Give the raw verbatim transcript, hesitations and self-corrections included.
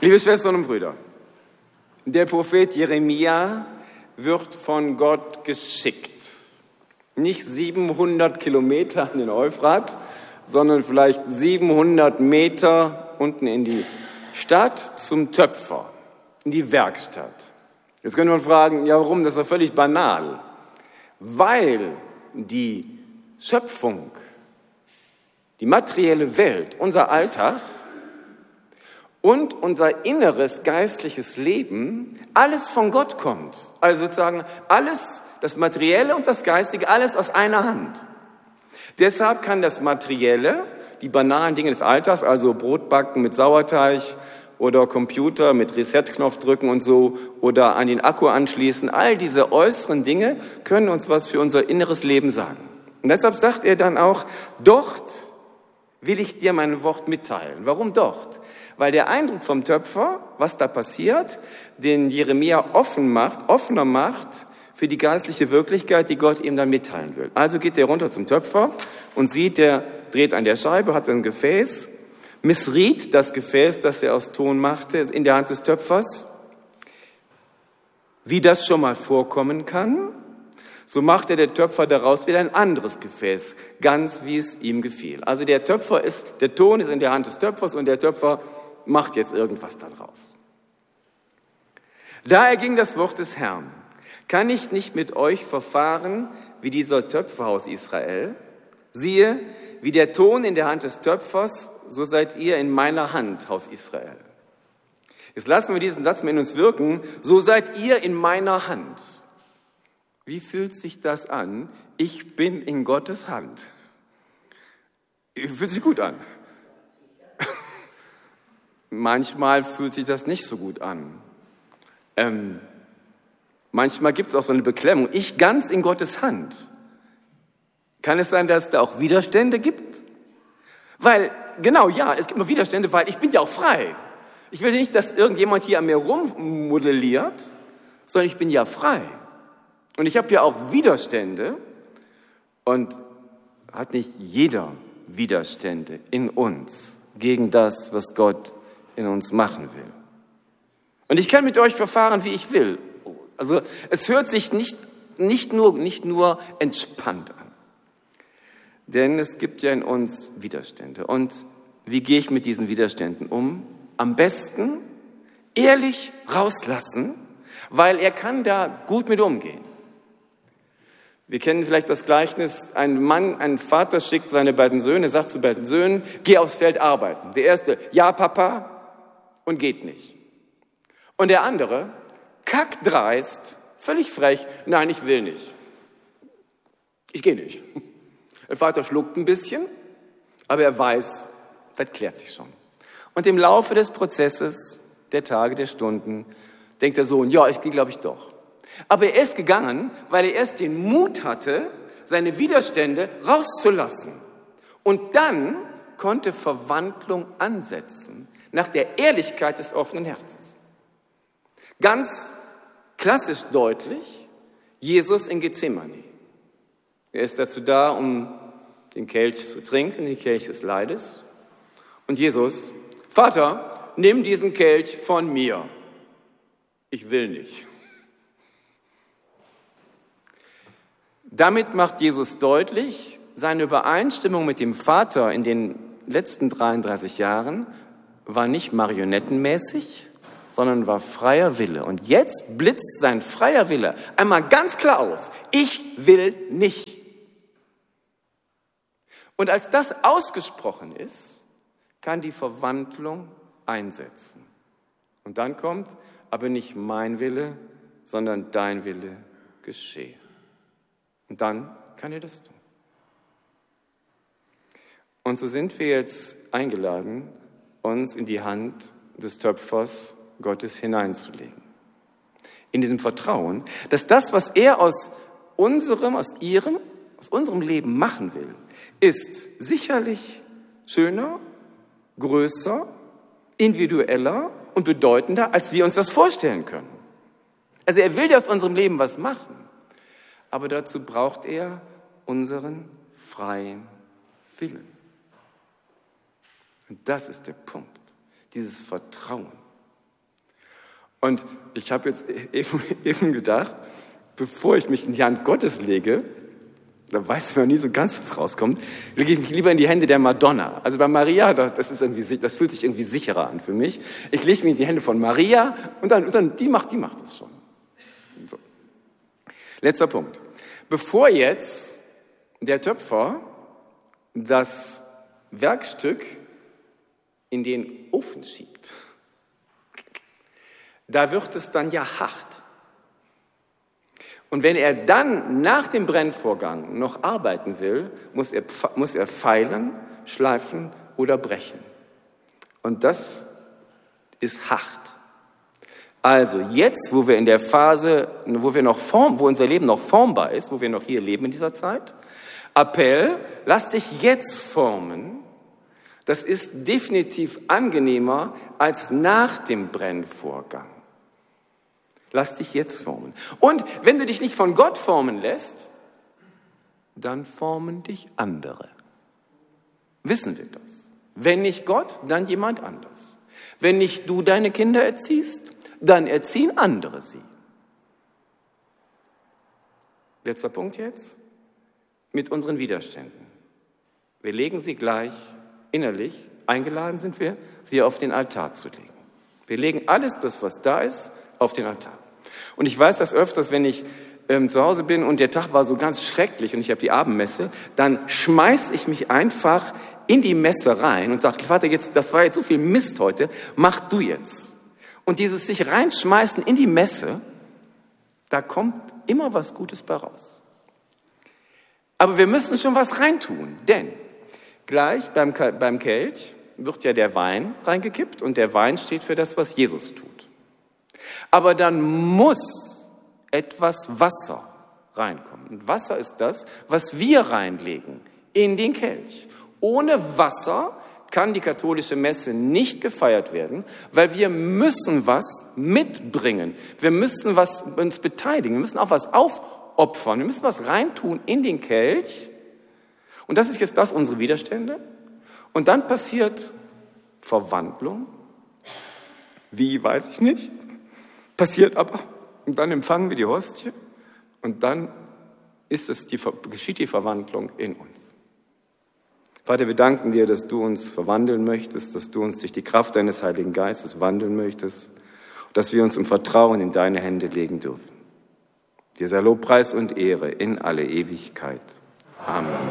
Liebe Schwestern und Brüder, der Prophet Jeremia wird von Gott geschickt. Nicht siebenhundert Kilometer an den Euphrat, sondern vielleicht siebenhundert Meter unten in die Stadt zum Töpfer, in die Werkstatt. Jetzt könnte man fragen, ja warum? Das ist doch völlig banal. Weil die Schöpfung, die materielle Welt, unser Alltag und unser inneres geistliches Leben, alles von Gott kommt. Also sozusagen alles, das Materielle und das Geistige, alles aus einer Hand. Deshalb kann das Materielle, die banalen Dinge des Alltags, also Brot backen mit Sauerteig oder Computer mit Reset-Knopf drücken und so oder an den Akku anschließen, all diese äußeren Dinge können uns was für unser inneres Leben sagen. Und deshalb sagt er dann auch, dort will ich dir mein Wort mitteilen. Warum dort? Weil der Eindruck vom Töpfer, was da passiert, den Jeremia offen macht, offener macht für die geistliche Wirklichkeit, die Gott ihm dann mitteilen will. Also geht er runter zum Töpfer und sieht, der dreht an der Scheibe, hat ein Gefäß, missriet das Gefäß, das er aus Ton machte, in der Hand des Töpfers. Wie das schon mal vorkommen kann, so machte der Töpfer daraus wieder ein anderes Gefäß, ganz wie es ihm gefiel. Also der Töpfer ist, der Ton ist in der Hand des Töpfers und der Töpfer macht jetzt irgendwas daraus. Da erging das Wort des Herrn: Kann ich nicht mit euch verfahren wie dieser Töpfer aus Israel? Siehe, wie der Ton in der Hand des Töpfers, so seid ihr in meiner Hand, Haus Israel. Jetzt lassen wir diesen Satz mal in uns wirken. So seid ihr in meiner Hand. Wie fühlt sich das an? Ich bin in Gottes Hand. Fühlt sich gut an. Manchmal fühlt sich das nicht so gut an. Ähm, manchmal gibt es auch so eine Beklemmung. Ich ganz in Gottes Hand. Kann es sein, dass es da auch Widerstände gibt? Weil, genau, ja, es gibt noch Widerstände, weil ich bin ja auch frei. Ich will nicht, dass irgendjemand hier an mir rummodelliert, sondern ich bin ja frei. Und ich habe ja auch Widerstände und hat nicht jeder Widerstände in uns gegen das, was Gott in uns machen will. Und ich kann mit euch verfahren, wie ich will. Also es hört sich nicht, nicht, nur, nicht nur entspannt an. Denn es gibt ja in uns Widerstände. Und wie gehe ich mit diesen Widerständen um? Am besten ehrlich rauslassen, weil er kann da gut mit umgehen. Wir kennen vielleicht das Gleichnis, ein Mann, ein Vater schickt seine beiden Söhne, sagt zu beiden Söhnen, geh aufs Feld arbeiten. Der erste, ja Papa, und geht nicht. Und der andere, kackdreist, völlig frech, nein, ich will nicht. Ich gehe nicht. Der Vater schluckt ein bisschen, aber er weiß, das klärt sich schon. Und im Laufe des Prozesses, der Tage, der Stunden, denkt der Sohn, ja, ich gehe, glaube ich, doch. Aber er ist gegangen, weil er erst den Mut hatte, seine Widerstände rauszulassen. Und dann konnte Verwandlung ansetzen, nach der Ehrlichkeit des offenen Herzens. Ganz klassisch deutlich, Jesus in Gethsemane. Er ist dazu da, um den Kelch zu trinken, den Kelch des Leides. Und Jesus, Vater, nimm diesen Kelch von mir. Ich will nicht. Damit macht Jesus deutlich, seine Übereinstimmung mit dem Vater in den letzten dreiunddreißig Jahren war nicht marionettenmäßig, sondern war freier Wille. Und jetzt blitzt sein freier Wille einmal ganz klar auf. Ich will nicht. Und als das ausgesprochen ist, kann die Verwandlung einsetzen. Und dann kommt, aber nicht mein Wille, sondern dein Wille geschehe. Und dann kann er das tun. Und so sind wir jetzt eingeladen, uns in die Hand des Töpfers Gottes hineinzulegen. In diesem Vertrauen, dass das, was er aus unserem, aus ihrem, aus unserem Leben machen will, ist sicherlich schöner, größer, individueller und bedeutender, als wir uns das vorstellen können. Also er will ja aus unserem Leben was machen, aber dazu braucht er unseren freien Willen. Und das ist der Punkt, dieses Vertrauen. Und ich habe jetzt eben, eben gedacht, bevor ich mich in die Hand Gottes lege, da weiß man nie so ganz, was rauskommt, lege ich mich lieber in die Hände der Madonna. Also bei Maria, das, das, ist irgendwie, das fühlt sich irgendwie sicherer an für mich. Ich lege mich in die Hände von Maria und dann, und dann die macht, die macht es schon. So. Letzter Punkt. Bevor jetzt der Töpfer das Werkstück in den Ofen schiebt, da wird es dann ja hart. Und wenn er dann nach dem Brennvorgang noch arbeiten will, muss er, muss er feilen, schleifen oder brechen. Und das ist hart. Also jetzt, wo wir in der Phase, wo wir noch form, wo unser Leben noch formbar ist, wo wir noch hier leben in dieser Zeit, Appell, lass dich jetzt formen. Das ist definitiv angenehmer als nach dem Brennvorgang. Lass dich jetzt formen. Und wenn du dich nicht von Gott formen lässt, dann formen dich andere. Wissen wir das? Wenn nicht Gott, dann jemand anders. Wenn nicht du deine Kinder erziehst, dann erziehen andere sie. Letzter Punkt jetzt. Mit unseren Widerständen. Wir legen sie gleich innerlich, eingeladen sind wir, sie auf den Altar zu legen. Wir legen alles das, was da ist, auf den Altar. Und ich weiß das öfters, wenn ich ähm, zu Hause bin und der Tag war so ganz schrecklich und ich habe die Abendmesse, dann schmeiß ich mich einfach in die Messe rein und sage, Vater, jetzt, das war jetzt so viel Mist heute, mach du jetzt. Und dieses sich reinschmeißen in die Messe, da kommt immer was Gutes bei raus. Aber wir müssen schon was reintun, denn gleich beim, beim Kelch wird ja der Wein reingekippt und der Wein steht für das, was Jesus tut. Aber dann muss etwas Wasser reinkommen. Und Wasser ist das, was wir reinlegen in den Kelch. Ohne Wasser kann die katholische Messe nicht gefeiert werden, weil wir müssen was mitbringen. Wir müssen was uns beteiligen. Wir müssen auch was aufopfern. Wir müssen was reintun in den Kelch. Und das ist jetzt das, unsere Widerstände. Und dann passiert Verwandlung. Wie, weiß ich nicht. Passiert aber. Und dann empfangen wir die Hostie. Und dann ist es die, geschieht die Verwandlung in uns. Vater, wir danken dir, dass du uns verwandeln möchtest, dass du uns durch die Kraft deines Heiligen Geistes wandeln möchtest, dass wir uns im Vertrauen in deine Hände legen dürfen. Dir sei Lobpreis und Ehre in alle Ewigkeit. Amen.